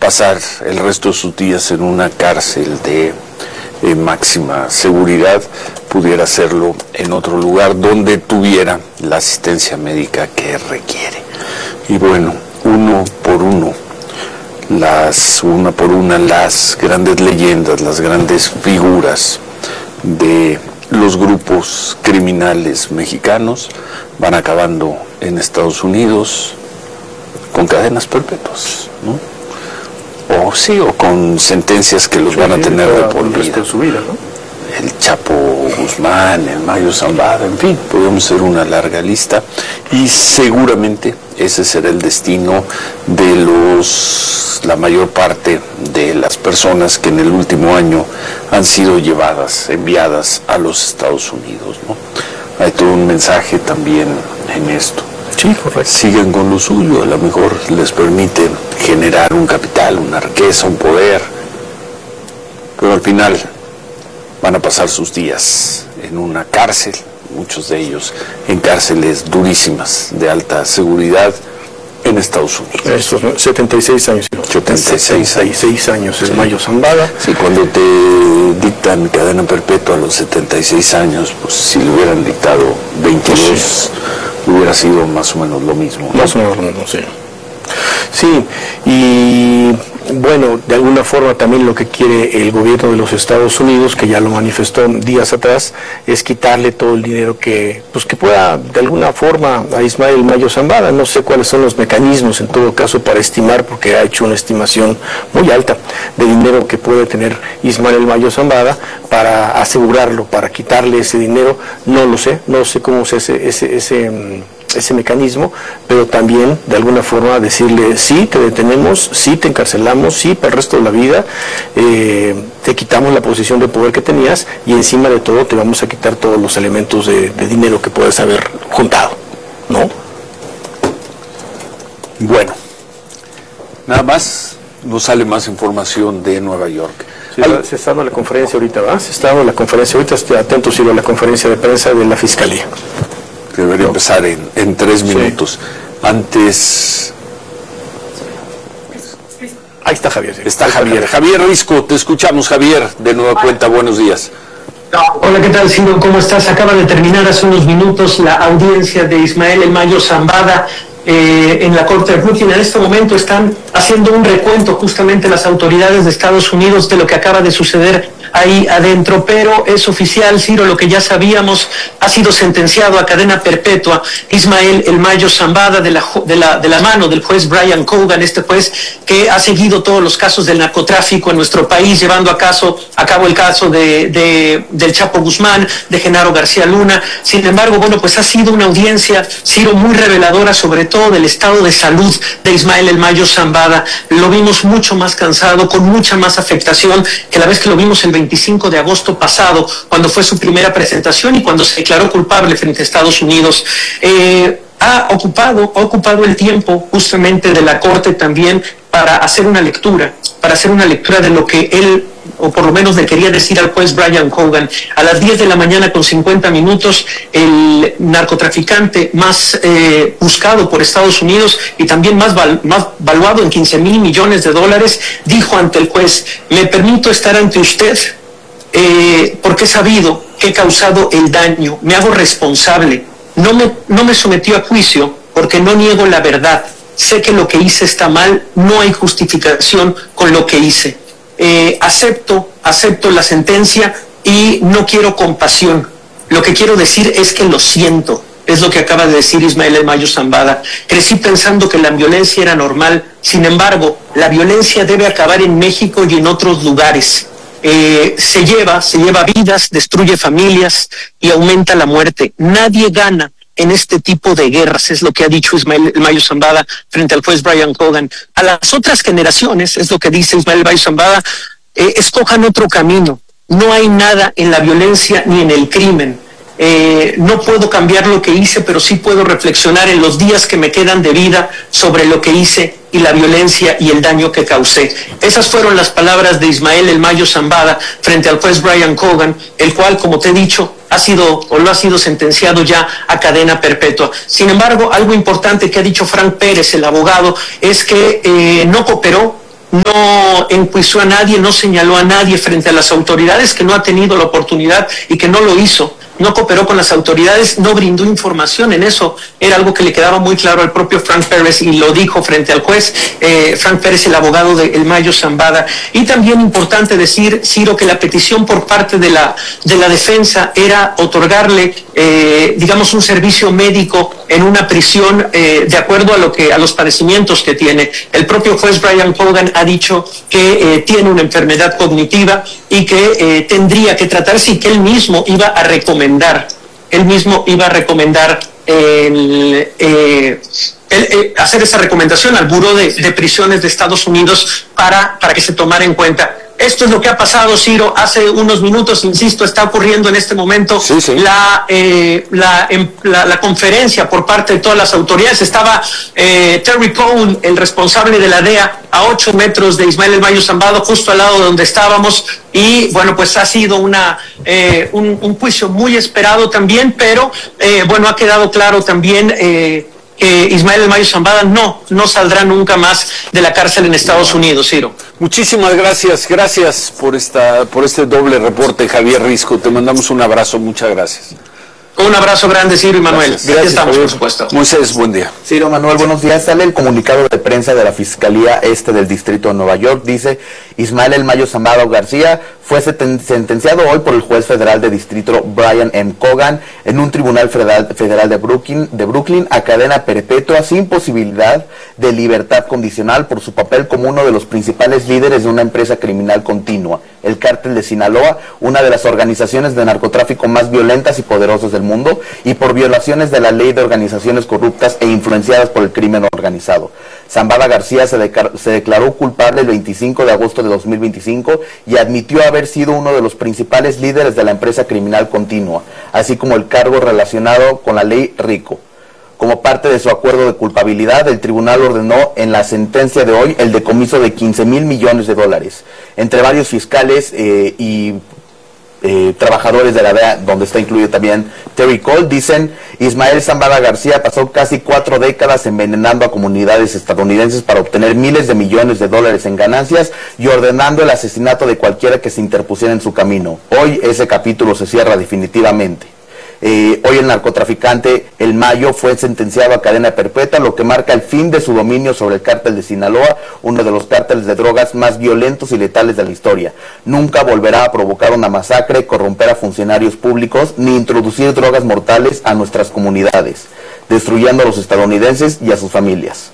pasar el resto de sus días en una cárcel de máxima seguridad, pudiera hacerlo en otro lugar donde tuviera la asistencia médica que requiere. Y bueno, una por una, las grandes leyendas, las grandes figuras de los grupos criminales mexicanos van acabando en Estados Unidos con cadenas perpetuas, ¿no? O con sentencias que los van a tener de por vida. Su vida, ¿no? El Chapo Guzmán, el Mayo Zambada, en fin, podemos hacer una larga lista y seguramente ese será el destino de la mayor parte de las personas que en el último año han sido enviadas a los Estados Unidos, ¿no? Hay todo un mensaje también en esto. Sí, correcto. Siguen con lo suyo, a lo mejor les permite generar un capital, una riqueza, un poder, pero al final van a pasar sus días en una cárcel, muchos de ellos en cárceles durísimas de alta seguridad en Estados Unidos. Estos 76 años. 76 años el sí. Mayo Zambada. Sí, cuando te dictan cadena perpetua a los 76 años, pues si le hubieran dictado 22, sí, hubiera sido más o menos lo mismo, ¿no? Más o menos lo mismo, sí. Sí, y bueno, de alguna forma también lo que quiere el gobierno de los Estados Unidos, que ya lo manifestó días atrás, es quitarle todo el dinero que pueda de alguna forma a Ismael Mayo Zambada. No sé cuáles son los mecanismos en todo caso para estimar, porque ha hecho una estimación muy alta de dinero que puede tener Ismael Mayo Zambada para asegurarlo, para quitarle ese dinero. No sé cómo es ese mecanismo, pero también de alguna forma decirle: sí, te detenemos, sí, te encarcelamos, sí, para el resto de la vida te quitamos la posición de poder que tenías y encima de todo te vamos a quitar todos los elementos de dinero que puedes haber juntado, ¿no? Bueno, nada más, no sale más información de Nueva York. Sí, se está dando la conferencia ahorita, ¿va? Se está dando la conferencia ahorita, esté atento, sigo a la conferencia de prensa de la Fiscalía. Debería empezar en 3 minutos. Sí. Antes... Ahí está Javier. Está Javier. Javier Risco, te escuchamos, Javier, de nueva cuenta. Buenos días. Hola, ¿qué tal, Ciro? ¿Cómo estás? Acaba de terminar hace unos minutos la audiencia de Ismael El Mayo Zambada en la Corte de Brooklyn. En este momento están haciendo un recuento justamente las autoridades de Estados Unidos de lo que acaba de suceder ahí adentro, pero es oficial, Ciro, lo que ya sabíamos: ha sido sentenciado a cadena perpetua Ismael El Mayo Zambada de la mano del juez Brian Cogan, este juez que ha seguido todos los casos del narcotráfico en nuestro país, llevando a cabo el caso del Chapo Guzmán, de Genaro García Luna. Sin embargo, bueno, pues ha sido una audiencia, Ciro, muy reveladora, sobre todo del estado de salud de Ismael El Mayo Zambada. Lo vimos mucho más cansado, con mucha más afectación que la vez que lo vimos el 25 de agosto pasado, cuando fue su primera presentación y cuando se declaró culpable frente a Estados Unidos. Ha ocupado el tiempo justamente de la Corte también para hacer una lectura de lo que él, o por lo menos le quería decir al juez Brian Cogan. A las 10 de la mañana con 50 minutos, el narcotraficante más buscado por Estados Unidos y también más valuado en $15,000 millones, dijo ante el juez: me permito estar ante usted porque he sabido que he causado el daño, me hago responsable, no me sometió a juicio porque no niego la verdad, sé que lo que hice está mal, no hay justificación con lo que hice. Acepto la sentencia y no quiero compasión. Lo que quiero decir es que lo siento. Es lo que acaba de decir Ismael El Mayo Zambada. Crecí pensando que la violencia era normal. Sin embargo, la violencia debe acabar en México y en otros lugares. Se lleva vidas, destruye familias y aumenta la muerte. Nadie gana en este tipo de guerras, es lo que ha dicho Ismael El Mayo Zambada frente al juez Brian Cogan. A las otras generaciones, es lo que dice Ismael El Mayo Zambada, escojan otro camino. No hay nada en la violencia ni en el crimen. No puedo cambiar lo que hice, pero sí puedo reflexionar en los días que me quedan de vida sobre lo que hice y la violencia y el daño que causé. Esas fueron las palabras de Ismael El Mayo Zambada frente al juez Brian Cogan, el cual, como te he dicho, lo ha sido sentenciado ya a cadena perpetua. Sin embargo, algo importante que ha dicho Frank Pérez, el abogado, es que no cooperó, enjuició a nadie, no señaló a nadie frente a las autoridades, que no ha tenido la oportunidad y que no lo hizo. No cooperó con las autoridades, no brindó información. En eso era algo que le quedaba muy claro al propio Frank Pérez, y lo dijo frente al juez Frank Pérez, el abogado de El Mayo Zambada. Y también importante decir, Ciro, que la petición por parte de la defensa era otorgarle, digamos, un servicio médico en una prisión de acuerdo a los padecimientos que tiene. El propio juez Brian Hogan ha dicho que tiene una enfermedad cognitiva y que tendría que tratarse, y que él mismo iba a recomendar hacer esa recomendación al Buró de Prisiones de Estados Unidos para que se tomara en cuenta. Esto es lo que ha pasado, Ciro, hace unos minutos, insisto, está ocurriendo en este momento. Sí. La conferencia por parte de todas las autoridades. Estaba Terry Cohn, el responsable de la DEA, a 8 metros de Ismael El Mayo Zambada, justo al lado de donde estábamos, y bueno, pues ha sido un juicio muy esperado también, pero bueno, ha quedado claro también que Ismael El Mayo Zambada no saldrá nunca más de la cárcel en Estados Unidos, Ciro. Muchísimas gracias por este doble reporte, Javier Risco. Te mandamos un abrazo, muchas gracias. Un abrazo grande, Ciro y Manuel. Gracias, Aquí estamos, Javier. por supuesto. Moisés, buen día. Ciro, Manuel, buenos días. Sale el comunicado de prensa de la Fiscalía Este del Distrito de Nueva York. Dice: Ismael El Mayo Zambada García fue sentenciado hoy por el juez federal de distrito Brian M. Cogan en un tribunal federal de Brooklyn a cadena perpetua sin posibilidad de libertad condicional por su papel como uno de los principales líderes de una empresa criminal continua, el Cártel de Sinaloa, una de las organizaciones de narcotráfico más violentas y poderosas del mundo, y por violaciones de la ley de organizaciones corruptas e influenciadas por el crimen organizado. Zambada García se declaró culpable el 25 de agosto de 2025 y admitió haber sido uno de los principales líderes de la empresa criminal continua, así como el cargo relacionado con la ley RICO. Como parte de su acuerdo de culpabilidad, el tribunal ordenó en la sentencia de hoy el decomiso de $15 mil millones. Entre varios fiscales y trabajadores de la DEA, donde está incluido también Terry Cole, dicen: Ismael Zambada García pasó casi 4 décadas envenenando a comunidades estadounidenses para obtener miles de millones de dólares en ganancias y ordenando el asesinato de cualquiera que se interpusiera en su camino. Hoy ese capítulo se cierra definitivamente. Hoy el narcotraficante El Mayo fue sentenciado a cadena perpetua, lo que marca el fin de su dominio sobre el Cártel de Sinaloa, uno de los cárteles de drogas más violentos y letales de la historia. Nunca volverá a provocar una masacre, corromper a funcionarios públicos, ni introducir drogas mortales a nuestras comunidades, destruyendo a los estadounidenses y a sus familias.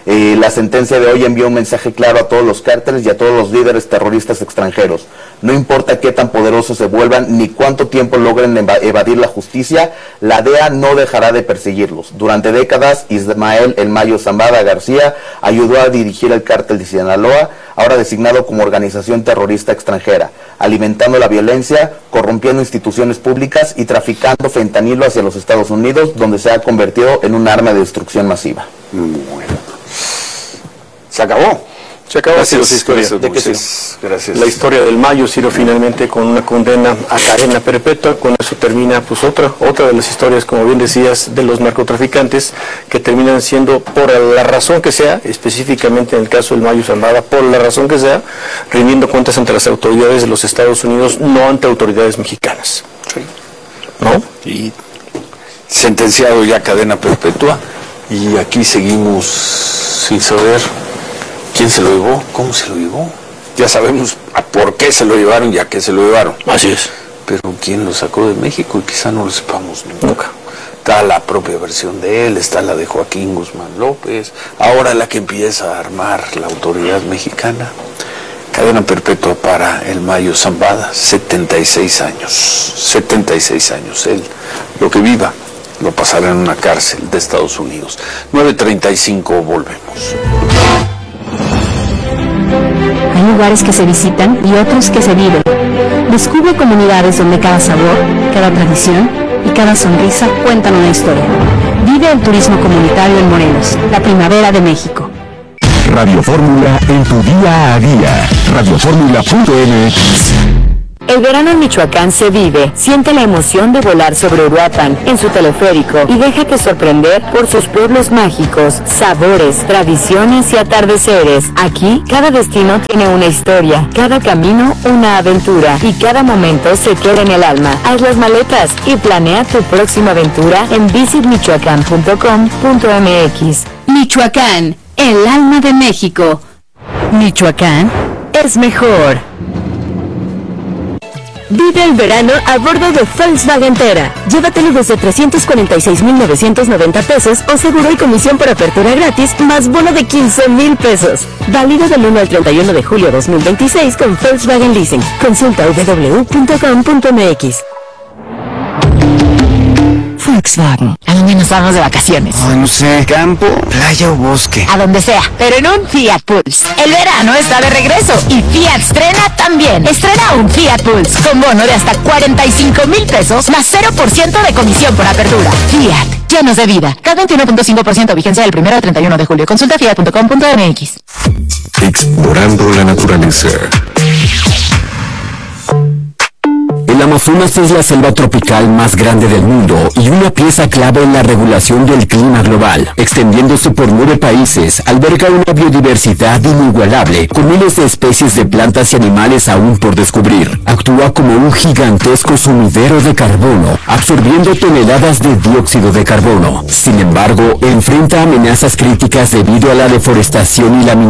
La sentencia de hoy envió un mensaje claro a todos los cárteles y a todos los líderes terroristas extranjeros. No importa qué tan poderosos se vuelvan ni cuánto tiempo logren evadir la justicia, la DEA no dejará de perseguirlos. Durante décadas, Ismael El Mayo Zambada García ayudó a dirigir el Cártel de Sinaloa, ahora designado como organización terrorista extranjera, alimentando la violencia, corrompiendo instituciones públicas y traficando fentanilo hacia los Estados Unidos, donde se ha convertido en un arma de destrucción masiva. Bueno. Se acabó. Gracias, historia. Gracias. La historia del Mayo, Ciro, finalmente con una condena a cadena perpetua. Con eso termina pues otra de las historias, como bien decías, de los narcotraficantes, que terminan siendo, por la razón que sea, específicamente en el caso del Mayo Zambada, por la razón que sea, rindiendo cuentas ante las autoridades de los Estados Unidos, no ante autoridades mexicanas. Sí. ¿No? Y sentenciado ya a cadena perpetua, y aquí seguimos sin saber quién se lo llevó, cómo se lo llevó. Ya sabemos a por qué se lo llevaron y a qué se lo llevaron. Así es. Pero quién lo sacó de México, y quizá no lo sepamos nunca. Está la propia versión de él, está la de Joaquín Guzmán López, ahora la que empieza a armar la autoridad mexicana. Cadena perpetua para El Mayo Zambada, 76 años. 76 años. Él, lo que viva, lo pasará en una cárcel de Estados Unidos. 9:35, volvemos. Hay lugares que se visitan y otros que se viven. Descubre comunidades donde cada sabor, cada tradición y cada sonrisa cuentan una historia. Vive el turismo comunitario en Morelos, la primavera de México. Radio Fórmula en tu día a día. Radioformula.mx. El verano en Michoacán se vive. Siente la emoción de volar sobre Uruapan en su teleférico y déjate sorprender por sus pueblos mágicos, sabores, tradiciones y atardeceres. Aquí, cada destino tiene una historia, cada camino una aventura y cada momento se queda en el alma. Haz las maletas y planea tu próxima aventura en visitmichoacán.com.mx. Michoacán, el alma de México. Michoacán es mejor. Vive el verano a bordo de Volkswagen Tera. Llévatelo desde 346,990 pesos o seguro y comisión por apertura gratis más bono de 15,000 pesos. Válido del 1 al 31 de julio 2026 con Volkswagen Leasing. Consulta www.com.mx. Volkswagen. ¿A dónde nos vamos de vacaciones? Ay, no sé, campo, playa o bosque. A donde sea, pero en un Fiat Pulse. El verano está de regreso y Fiat estrena también. Estrena un Fiat Pulse con bono de hasta 45,000 pesos más 0% de comisión por apertura. Fiat, llenos de vida. CAT 21.5%, vigencia del 1 al 31 de julio. Consulta fiat.com.mx. Explorando la naturaleza. El Amazonas es la selva tropical más grande del mundo y una pieza clave en la regulación del clima global. Extendiéndose por 9 países, alberga una biodiversidad inigualable, con miles de especies de plantas y animales aún por descubrir. Actúa como un gigantesco sumidero de carbono, absorbiendo toneladas de dióxido de carbono. Sin embargo, enfrenta amenazas críticas debido a la deforestación y la minería